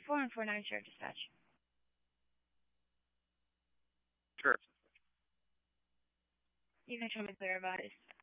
and 49 share dispatch. Sure. You can show me clear advice.